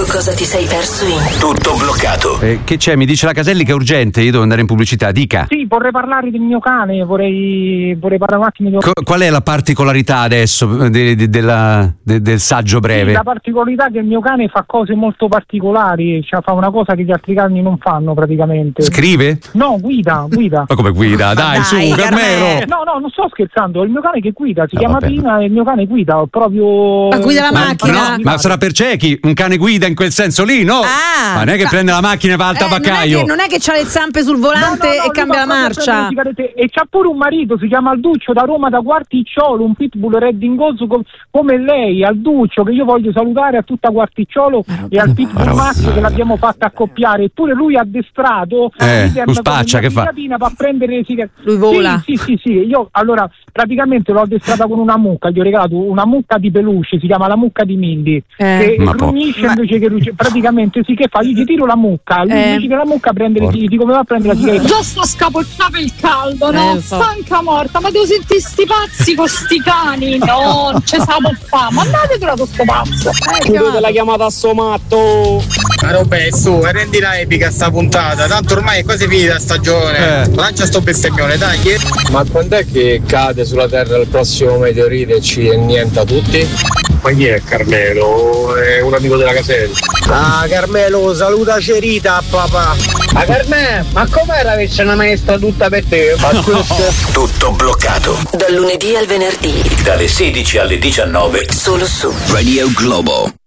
cosa ti sei perso in Tutto bloccato. Che c'è? Mi dice la Caselli che è urgente, io devo andare in pubblicità, dica. Sì, vorrei parlare del mio cane, vorrei parlare un attimo di... Qual è la particolarità adesso del saggio breve? Sì, la particolarità è che il mio cane fa cose molto particolari, cioè fa una cosa che gli altri cani non fanno praticamente. Scrive? No, guida. Ma come guida? Dai, su, Carmelo! No, non sto scherzando, è il mio cane che guida, si chiama Pina, e il mio cane guida proprio... Ma guida la macchina? No, ma sarà per ciechi, un cane guida in quel senso lì, no? Ma non è che prende la macchina e va al tabaccaio. Non è che c'ha le zampe sul volante e cambia la marcia. E c'ha pure un marito, si chiama Alduccio, da Roma, da Quarticciolo, un pitbull reddingoso come lei, Alduccio, che io voglio salutare a tutta Quarticciolo e al pitbull Maschio che l'abbiamo fatta accoppiare. Eppure lui ha addestrato lo spaccia, che fa? Va a prendere lui vola. Sì, io allora praticamente l'ho addestrata con una mucca, gli ho regalato una mucca di peluche, si chiama la mucca di Mindy, che grunisce invece che ruge. Praticamente sì, che fa? Io gli tiro la mucca, lui invece che la mucca prende come va a prendere la sigaretta. Già sto scapocciando il caldo, no? Stanca morta, ma devo sentire sti pazzi con sti cani, no? Non ce sa può fa, ma andate trovato sto pazzo. Chiudete la chiamata a sto matto. Ma vabbè, su, rendila epica sta puntata, tanto ormai è quasi finita la stagione. Lancia sto bestemmione, dai. Ma quando è che cade sulla Terra il prossimo meteorite e ci annienta tutti? Ma chi è Carmelo? È un amico della Caselli. Ah, Carmelo, saluta Cerita, papà. Ma Carmelo, ma com'era averci una maestra tutta per te? Tutto bloccato. Dal lunedì al venerdì, Dalle 16 alle 19. solo su Radio Globo.